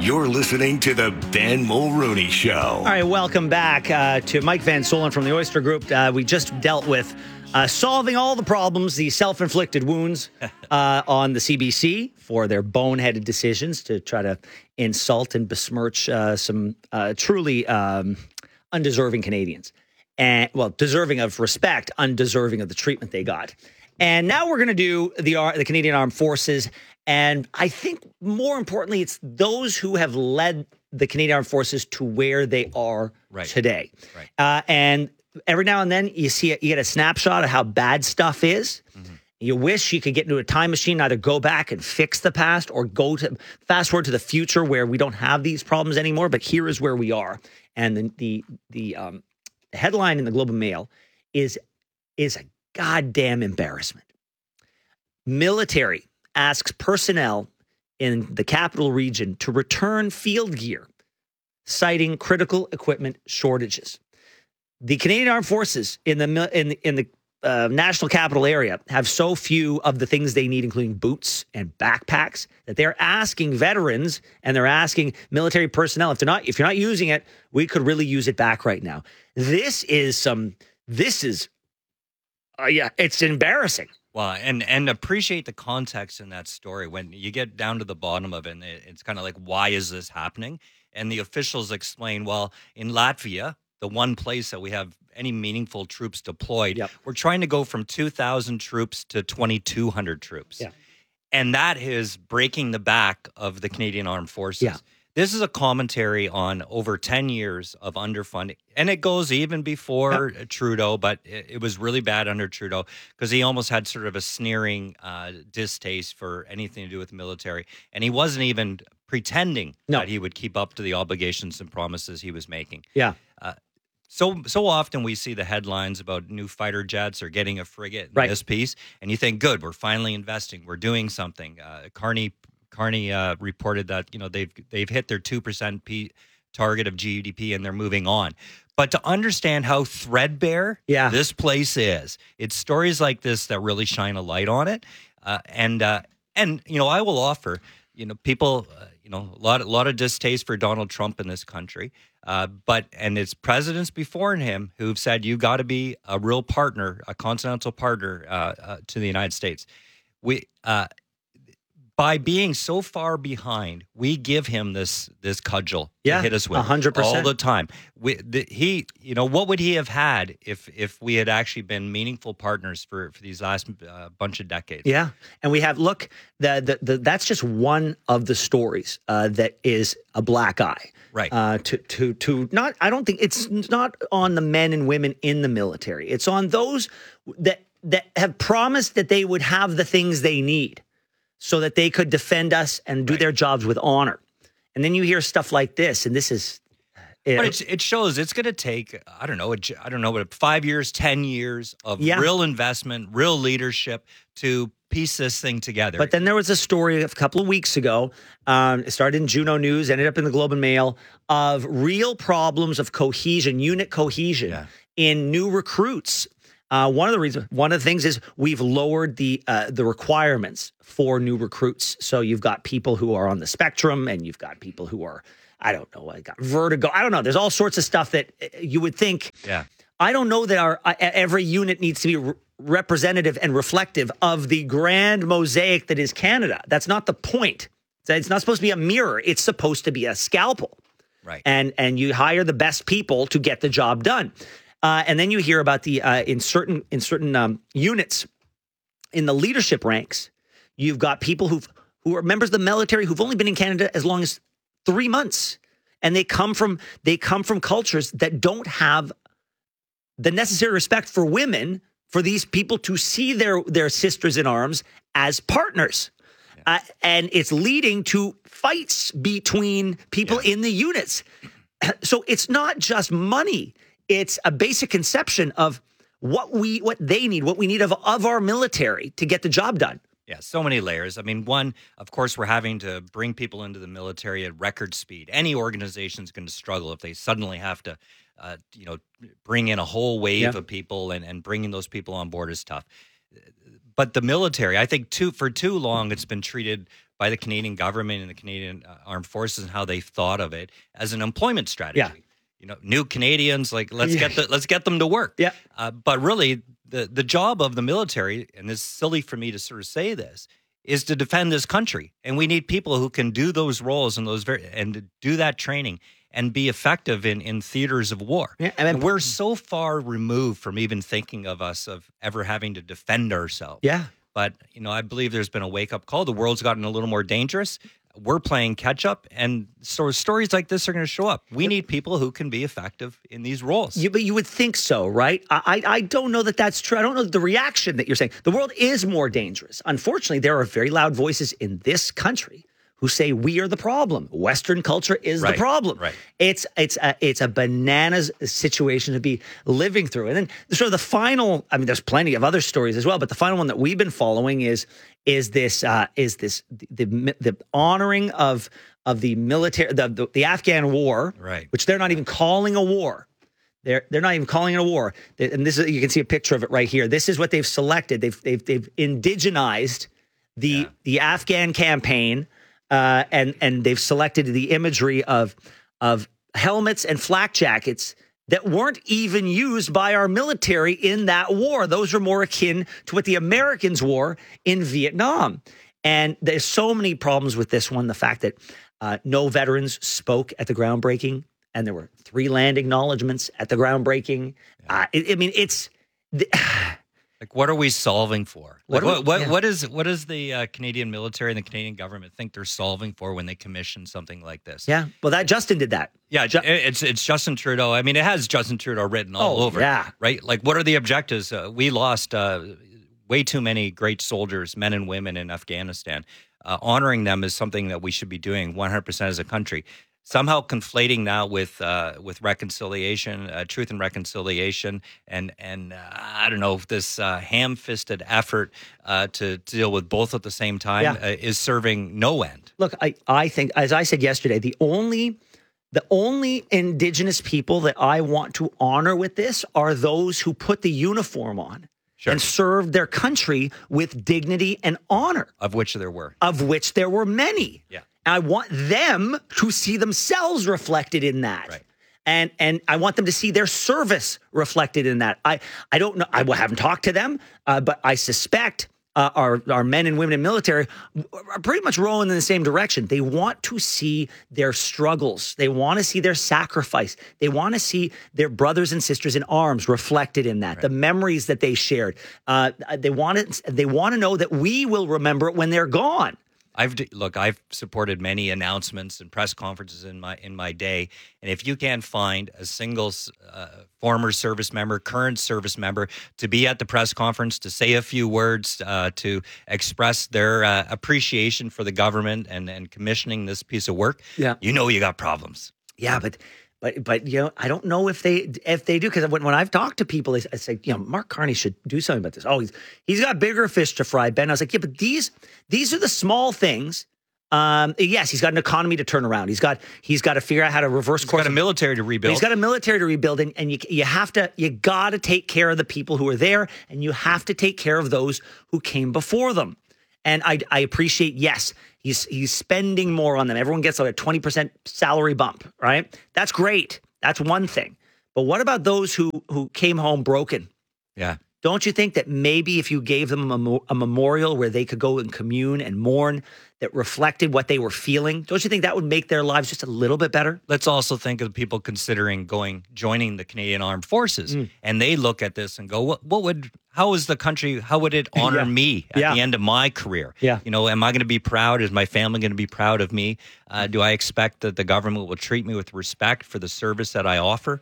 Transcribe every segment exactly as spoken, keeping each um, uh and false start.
You're listening to the Ben Mulrooney Show. All right, welcome back uh, to Mike Van Solen from the Oyster Group. Uh, we just dealt with uh, solving all the problems, the self-inflicted wounds uh, on the C B C for their boneheaded decisions to try to insult and besmirch uh, some uh, truly um, undeserving Canadians. And, well, deserving of respect, undeserving of the treatment they got. And now we're going to do the uh, the Canadian Armed Forces. And I think more importantly, it's those who have led the Canadian Armed Forces to where they are right. today. Right. Uh, and every now and then you see, a, you get a snapshot of how bad stuff is. Mm-hmm. You wish you could get into a time machine, either go back and fix the past or go to fast forward to the future where we don't have these problems anymore. But here is where we are. And the the the um, headline in the Globe and Mail is is a goddamn embarrassment. Military asks personnel in the capital region to return field gear, citing critical equipment shortages. The Canadian Armed Forces in the in the, in the uh, national capital area have so few of the things they need, including boots and backpacks, that they're asking veterans and they're asking military personnel, if they're not, if you're not using it, we could really use it back right now. This is some. This is, uh, yeah, it's embarrassing. Well, and and appreciate the context in that story. When you get down to the bottom of it, and it, it's kind of like, why is this happening? And the officials explain, well, in Latvia, the one place that we have any meaningful troops deployed, yep. we're trying to go from two thousand troops to twenty-two hundred troops. Yeah. And that is breaking the back of the Canadian Armed Forces. Yeah. This is a commentary on over ten years of underfunding. And it goes even before yep. Trudeau, but it, it was really bad under Trudeau because he almost had sort of a sneering uh, distaste for anything to do with the military. And he wasn't even pretending no. that he would keep up to the obligations and promises he was making. Yeah. Uh, so so often we see the headlines about new fighter jets or getting a frigate in right. this piece, and you think, good, we're finally investing. We're doing something. Uh, Carney Carney uh, reported that, you know, they've they've hit their two percent P target of G D P and they're moving on. But to understand how threadbare yeah. this place is, it's stories like this that really shine a light on it. Uh, and uh, and you know, I will offer, you know, people, uh, you know, a lot a lot of distaste for Donald Trump in this country. Uh, but and it's presidents before him who've said you got to be a real partner, a continental partner uh, uh, to the United States. We. Uh, By being so far behind, we give him this this cudgel yeah, to hit us with one hundred percent. all the time. We, the, he, you know, what would he have had if if we had actually been meaningful partners for, for these last uh, bunch of decades? Yeah, and we have look the the, the that's just one of the stories uh, that is a black eye, right? Uh, to to to not. I don't think it's not on the men and women in the military. It's on those that that have promised that they would have the things they need, so that they could defend us and do right. their jobs with honor. And then you hear stuff like this, and this is... It, but it, it shows it's going to take, I don't know, I don't know, but five years, ten years of yeah. real investment, real leadership to piece this thing together. But then there was a story a couple of weeks ago, um, it started in Juno News, ended up in the Globe and Mail, of real problems of cohesion, unit cohesion yeah. in new recruits. Uh, one of the reasons, one of the things is we've lowered the uh, the requirements for new recruits. So you've got people who are on the spectrum, and you've got people who are, I don't know, I got vertigo. I don't know. There's all sorts of stuff that you would think. Yeah. I don't know that our uh, every unit needs to be re- representative and reflective of the grand mosaic that is Canada. That's not the point. It's not supposed to be a mirror. It's supposed to be a scalpel. Right. And and you hire the best people to get the job done. Uh, and then you hear about the uh, in certain in certain um, units in the leadership ranks, you've got people who who are members of the military who've only been in Canada as long as three months, and they come from they come from cultures that don't have the necessary respect for women, for these people to see their their sisters in arms as partners. Yeah. Uh, and it's leading to fights between people yeah. in the units. So it's not just money. It's a basic conception of what we what they need, what we need of, of our military to get the job done. Yeah, so many layers. I mean, one, of course, we're having to bring people into the military at record speed. Any organization is going to struggle if they suddenly have to, uh, you know, bring in a whole wave yeah. of people, and, and bringing those people on board is tough. but the military, I think, too, for too long, it's been treated by the Canadian government and the Canadian uh, Armed Forces and how they've thought of it as an employment strategy. Yeah. You know, new Canadians, like let's Yeah. get the, let's get them to work. Yeah. Uh, but really, the the job of the military, and it's silly for me to sort of say this, is to defend this country, and we need people who can do those roles and those very and to do that training and be effective in, in theaters of war. Yeah, and then- and we're so far removed from even thinking of us of ever having to defend ourselves. Yeah. But, you know, I believe there's been a wake-up call. The world's gotten a little more dangerous. We're playing catch-up, and so stories like this are going to show up. We need people who can be effective in these roles. You, but you would think so, right? I, I I don't know that that's true. I don't know the reaction that you're saying. The world is more dangerous. Unfortunately, there are very loud voices in this country who say we are the problem. Western culture is Right, the problem. right. It's it's a, it's a bananas situation to be living through. And then sort of the final. I mean, there's plenty of other stories as well, but the final one that we've been following is is this uh, is this the, the the honoring of of the military the, the the Afghan war, Right. which they're not even calling a war. They're they're not even calling it a war. They- And this is you can see a picture of it right here. This is what they've selected. They've they've they've indigenized the Yeah. the Afghan campaign, uh, and and they've selected the imagery of of helmets and flak jackets that weren't even used by our military in that war. Those are more akin to what the Americans wore in Vietnam. And there's so many problems with this one. The fact that uh, no veterans spoke at the groundbreaking, and there were three land acknowledgements at the groundbreaking. Uh, I, I mean, it's the, Like, what are we solving for? What Like, are we- what what, yeah. what is what does the uh, Canadian military and the Canadian government think they're solving for when they commission something like this? yeah. Well, that Justin did that. Yeah, Ju- it's it's Justin Trudeau. I mean, it has Justin Trudeau written all Oh, over. yeah. it, right. Like, what are the objectives? Uh, we lost uh, way too many great soldiers, men and women in Afghanistan. Uh, honoring them is something that we should be doing one hundred percent as a country. Somehow conflating now with uh, with reconciliation, uh, truth and reconciliation, and and uh, I don't know, this uh, ham-fisted effort uh, to, to deal with both at the same time Yeah. uh, is serving no end. Look, I, I think, as I said yesterday, the only the only Indigenous people that I want to honor with this are those who put the uniform on Sure. and served their country with dignity and honor, Of which there were. of which there were many. Yeah. I want them to see themselves reflected in that. Right. And and I want them to see their service reflected in that. I, I don't know. I haven't talked to them, uh, but I suspect uh, our, our men and women in military are pretty much rolling in the same direction. They want to see their struggles. They want to see their sacrifice. They want to see their brothers and sisters in arms reflected in that, the memories that they shared. Uh, they want it, they want to know that we will remember it when they're gone. I've d- look. I've supported many announcements and press conferences in my in my day, and if you can't find a single uh, former service member, current service member, to be at the press conference to say a few words, uh, to express their uh, appreciation for the government and and commissioning this piece of work, Yeah. you know you got problems. Yeah, but but but you know, I don't know if they if they do, because when, when I've talked to people, they, I say, you know, Mark Carney should do something about this. Oh, he's he's got bigger fish to fry, Ben. I was like, yeah, but these these are the small things. Um, yes, he's got an economy to turn around. He's got he's got to figure out how to reverse He's course. got a military to But rebuild. he's got a military to rebuild, and, and you you have to you got to take care of the people who are there, and you have to take care of those who came before them. And I I appreciate, yes, he's he's spending more on them. Everyone gets like a twenty percent salary bump, right? That's great. That's one thing. But what about those who who came home broken? yeah. Don't you think that maybe if you gave them a, memo- a memorial where they could go and commune and mourn that reflected what they were feeling, don't you think that would make their lives just a little bit better? Let's also think of the people considering going, joining the Canadian Armed Forces, Mm. and they look at this and go, "What? What would? How is the country? How would it honor Yeah. me at Yeah. the end of my career? Yeah. You know, am I going to be proud? Is my family going to be proud of me? Uh, do I expect that the government will treat me with respect for the service that I offer?"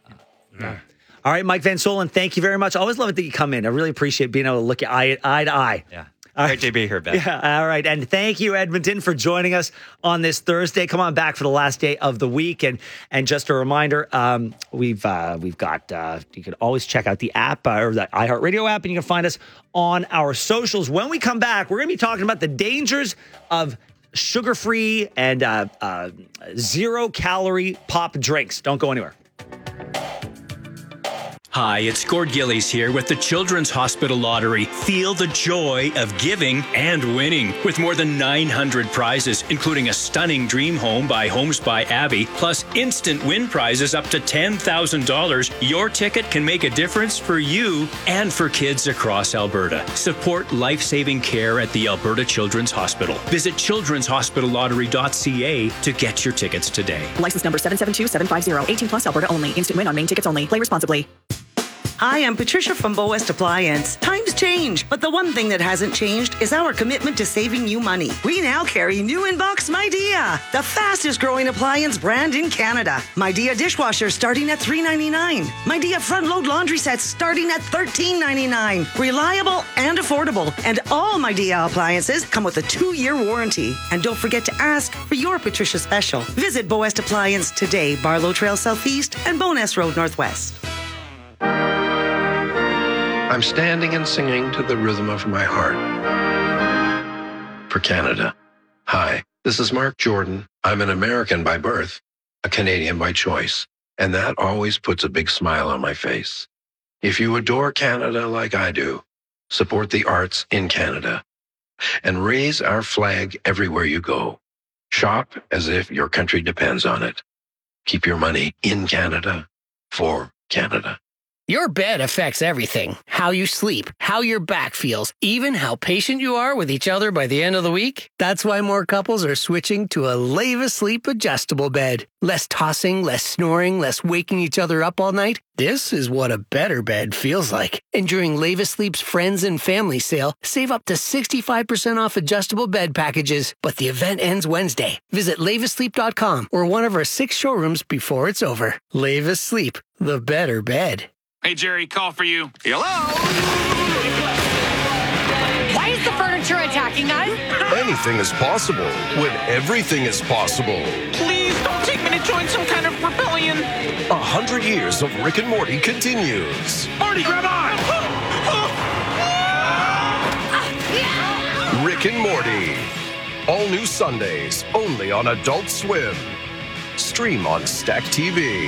All right, Mike Van Solen, thank you very much. I always love it that you come in. I really appreciate being able to look at eye, eye to eye. Yeah. All Great to be here, Ben. Yeah, all right. And thank you, Edmonton, for joining us on this Thursday. Come on back for the last day of the week. And and just a reminder, um, we've uh, we've got, uh, you can always check out the app uh, or the iHeartRadio app, and you can find us on our socials. When we come back, we're going to be talking about the dangers of sugar-free and uh, uh, zero-calorie pop drinks. Don't go anywhere. Hi, it's Gord Gillies here with the Children's Hospital Lottery. Feel the joy of giving and winning. With more than nine hundred prizes, including a stunning dream home by Homes by Abby, plus instant win prizes up to ten thousand dollars, your ticket can make a difference for you and for kids across Alberta. Support life-saving care at the Alberta Children's Hospital. Visit children's hospital lottery dot c a to get your tickets today. License number seven seven two seven five zero. eighteen plus Alberta only. Instant win on main tickets only. Play responsibly. Hi, I'm Patricia from Bow West Appliance. Times change, but the one thing that hasn't changed is our commitment to saving you money. We now carry new inbox MyDia, the fastest growing appliance brand in Canada. MyDia dishwasher starting at three ninety-nine. MyDia front load laundry sets starting at thirteen ninety-nine. Reliable and affordable. And all MyDia appliances come with a two-year warranty. And don't forget to ask for your Patricia special. Visit Bow West Appliance today, Barlow Trail Southeast and Bowness Road Northwest. I'm standing and singing to the rhythm of my heart. For Canada. Hi, this is Mark Jordan. I'm an American by birth, a Canadian by choice, and that always puts a big smile on my face. If you adore Canada like I do, support the arts in Canada and raise our flag everywhere you go. Shop as if your country depends on it. Keep your money in Canada for Canada. Your bed affects everything. How you sleep, how your back feels, even how patient you are with each other by the end of the week. That's why more couples are switching to a Leva Sleep adjustable bed. Less tossing, less snoring, less waking each other up all night. This is what a better bed feels like. And during Leva Sleep's Friends and Family Sale, save up to sixty-five percent off adjustable bed packages. But the event ends Wednesday. Visit leva sleep dot com or one of our six showrooms before it's over. Leva Sleep, the better bed. Hey, Jerry, call for you. Hello? Why is the furniture attacking us? Anything is possible when everything is possible. Please don't take me to join some kind of rebellion. A hundred years of Rick and Morty continues. Marty, grab on! Rick and Morty. All new Sundays, only on Adult Swim. Stream on Stack T V.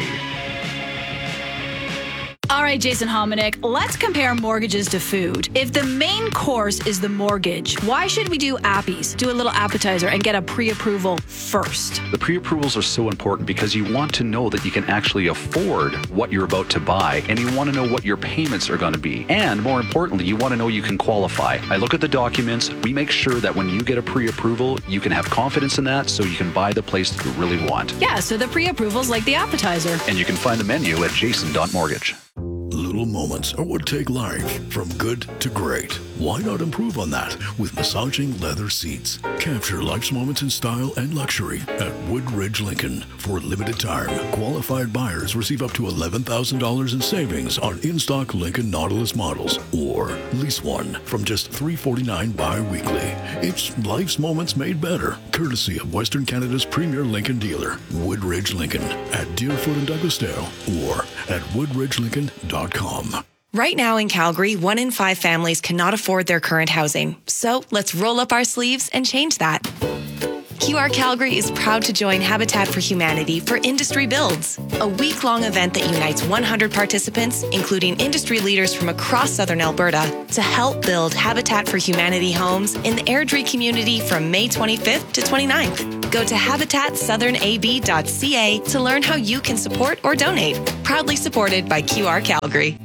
All right, Jason Hominick, let's compare mortgages to food. If the main course is the mortgage, why should we do appies, do a little appetizer, and get a pre-approval first? The pre-approvals are so important because you want to know that you can actually afford what you're about to buy, and you want to know what your payments are going to be. And more importantly, you want to know you can qualify. I look at the documents. We make sure that when you get a pre-approval, you can have confidence in that so you can buy the place that you really want. Yeah, so the pre-approval's like the appetizer. And you can find the menu at jason dot mortgage. Little moments are what take life from good to great. Why not improve on that with massaging leather seats? Capture life's moments in style and luxury at Woodridge Lincoln. For a limited time, qualified buyers receive up to eleven thousand dollars in savings on in-stock Lincoln Nautilus models, or lease one from just three forty-nine bi-weekly. It's life's moments made better, courtesy of Western Canada's premier Lincoln dealer, Woodridge Lincoln, at Deerfoot and Douglasdale, or at woodridge lincoln dot com. Right now in Calgary, one in five families cannot afford their current housing. So let's roll up our sleeves and change that. Q R Calgary is proud to join Habitat for Humanity for Industry Builds, a week-long event that unites one hundred participants, including industry leaders from across southern Alberta, to help build Habitat for Humanity homes in the Airdrie community from May twenty-fifth to twenty-ninth. Go to habitat southern a b dot c a to learn how you can support or donate. Proudly supported by Q R Calgary.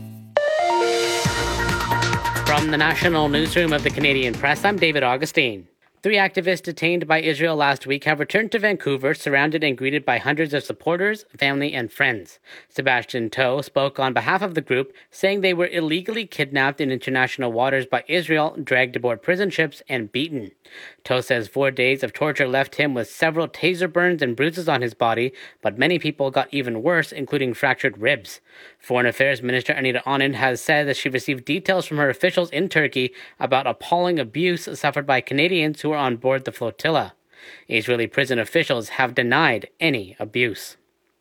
From the National Newsroom of the Canadian Press, I'm David Augustine. Three activists detained by Israel last week have returned to Vancouver, surrounded and greeted by hundreds of supporters, family, and friends. Sebastian Toe spoke on behalf of the group, saying they were illegally kidnapped in international waters by Israel, dragged aboard prison ships, and beaten. Toe says four days of torture left him with several taser burns and bruises on his body, but many people got even worse, including fractured ribs. Foreign Affairs Minister Anita Anand has said that she received details from her officials in Turkey about appalling abuse suffered by Canadians who were on board the flotilla. Israeli prison officials have denied any abuse.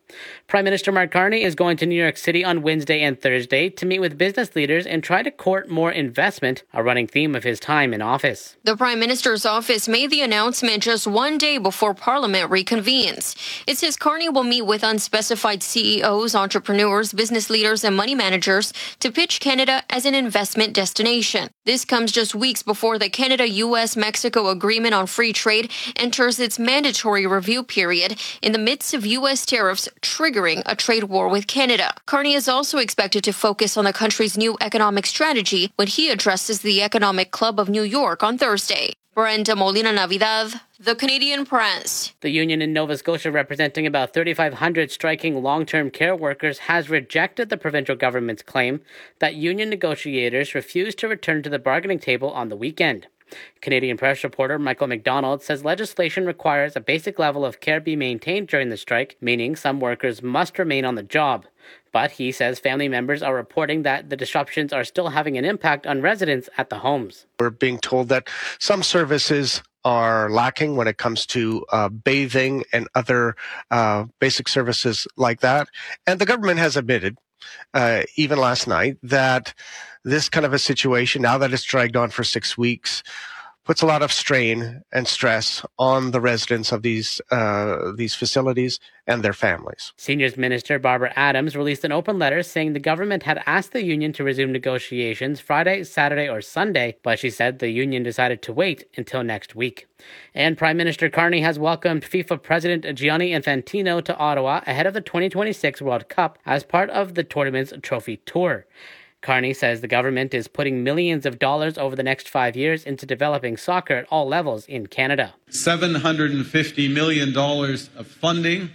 Prime Minister Mark Carney is going to New York City on Wednesday and Thursday to meet with business leaders and try to court more investment, a running theme of his time in office. The Prime Minister's office made the announcement just one day before Parliament reconvenes. It says Carney will meet with unspecified C E Os, entrepreneurs, business leaders, and money managers to pitch Canada as an investment destination. This comes just weeks before the Canada-U S Mexico Agreement on Free Trade enters its mandatory review period in the midst of U S tariffs triggering a trade war with Canada. Carney is also expected to focus on the country's new economic strategy when he addresses the Economic Club of New York on Thursday. Brenda Molina Navidad, The Canadian Press. The union in Nova Scotia, representing about thirty-five hundred striking long-term care workers, has rejected the provincial government's claim that union negotiators refused to return to the bargaining table on the weekend. Canadian Press reporter Michael McDonald says legislation requires a basic level of care be maintained during the strike, meaning some workers must remain on the job. But he says family members are reporting that the disruptions are still having an impact on residents at the homes. We're being told that some services are lacking when it comes to uh, bathing and other uh, basic services like that. And the government has admitted, uh, even last night, that this kind of a situation, now that it's dragged on for six weeks, puts a lot of strain and stress on the residents of these uh, these facilities and their families. Seniors Minister Barbara Adams released an open letter saying the government had asked the union to resume negotiations Friday, Saturday, or Sunday, but she said the union decided to wait until next week. And Prime Minister Carney has welcomed FIFA President Gianni Infantino to Ottawa ahead of the twenty twenty-six World Cup as part of the tournament's trophy tour. Carney says the government is putting millions of dollars over the next five years into developing soccer at all levels in Canada. seven hundred fifty million dollars of funding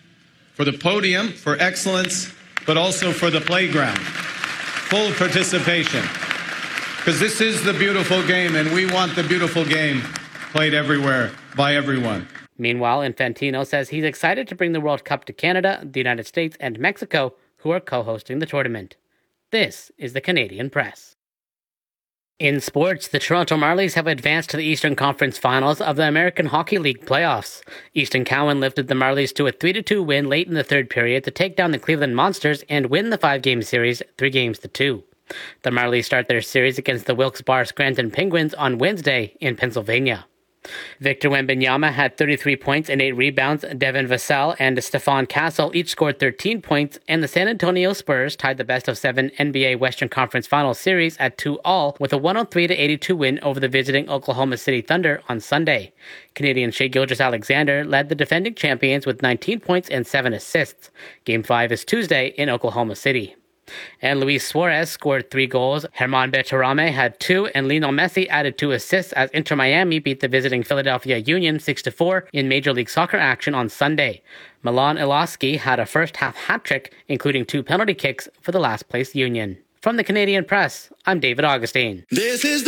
for the podium, for excellence, but also for the playground. Full participation. Because this is the beautiful game, and we want the beautiful game played everywhere by everyone. Meanwhile, Infantino says he's excited to bring the World Cup to Canada, the United States, and Mexico, who are co-hosting the tournament. This is the Canadian Press. In sports, the Toronto Marlies have advanced to the Eastern Conference Finals of the American Hockey League playoffs. Easton Cowan lifted the Marlies to a three to two win late in the third period to take down the Cleveland Monsters and win the five-game series three games to two. The Marlies start their series against the Wilkes-Barre Scranton Penguins on Wednesday in Pennsylvania. Victor Wembanyama had thirty-three points and eight rebounds. Devin Vassell and Stephon Castle each scored thirteen points, and the San Antonio Spurs tied the best of seven N B A Western Conference Finals series at two all with a one oh three to eighty-two win over the visiting Oklahoma City Thunder on Sunday. Canadian Shai Gilgeous-Alexander led the defending champions with nineteen points and seven assists. Game five is Tuesday in Oklahoma City. And Luis Suarez scored three goals. Herman Betarame had two, and Lionel Messi added two assists as Inter Miami beat the visiting Philadelphia Union six to four in Major League Soccer action on Sunday. Milan Iloski had a first-half hat-trick, including two penalty kicks for the last-place Union. From the Canadian Press, I'm David Augustine. This is